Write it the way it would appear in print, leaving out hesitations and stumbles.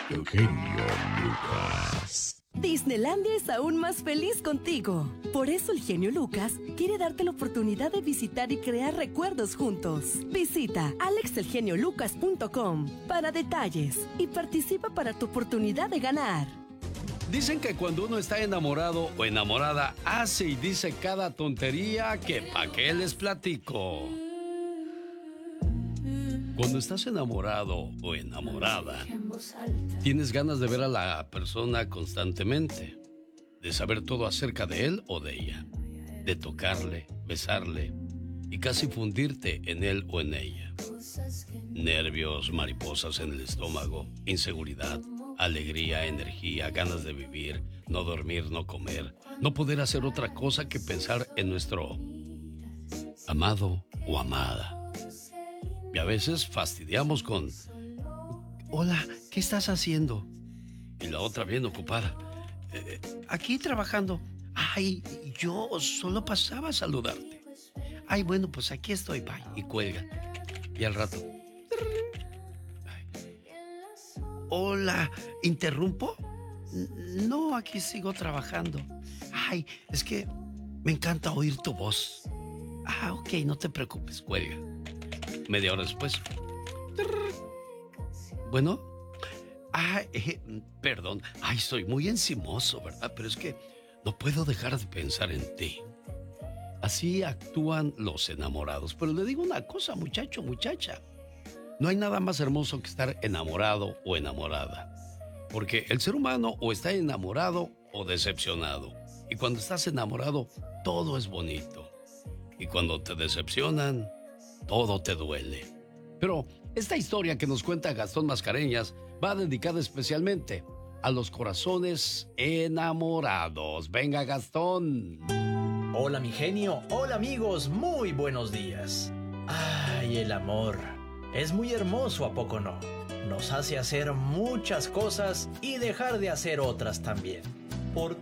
Eugenio Lucas. Disneylandia es aún más feliz contigo. Por eso el genio Lucas quiere darte la oportunidad de visitar y crear recuerdos juntos. Visita alexelgeniolucas.com para detalles y participa para tu oportunidad de ganar. Dicen que cuando uno está enamorado o enamorada, hace y dice cada tontería que pa' qué les platico. Cuando estás enamorado o enamorada, tienes ganas de ver a la persona constantemente, de saber todo acerca de él o de ella, de tocarle, besarle y casi fundirte en él o en ella. Nervios, mariposas en el estómago, inseguridad, alegría, energía, ganas de vivir, no dormir, no comer, no poder hacer otra cosa que pensar en nuestro amado o amada. Y a veces fastidiamos con: hola, ¿qué estás haciendo? Y la otra bien ocupada: aquí trabajando. Ay, yo solo pasaba a saludarte. Ay, bueno, pues aquí estoy, bye. Y cuelga. Y al rato: ay. Hola, ¿interrumpo? No, aquí sigo trabajando. Ay, es que me encanta oír tu voz. Ah, ok, no te preocupes, cuelga. Media hora después: bueno, perdón, soy muy encimoso, ¿verdad? Pero es que no puedo dejar de pensar en ti. Así actúan los enamorados. Pero le digo una cosa, muchacho, muchacha. No hay nada más hermoso que estar enamorado o enamorada. Porque el ser humano o está enamorado o decepcionado. Y cuando estás enamorado, todo es bonito. Y cuando te decepcionan, todo te duele. Pero esta historia que nos cuenta Gastón Mascareñas va dedicada especialmente a los corazones enamorados. Venga, Gastón. Hola, mi genio. Hola, amigos. Muy buenos días. Ay, el amor. Es muy hermoso, ¿a poco no? Nos hace hacer muchas cosas y dejar de hacer otras también.